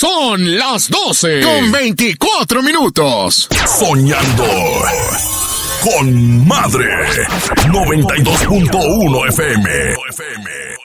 Son las 12:24. Soñando con Madre. 92.1 FM.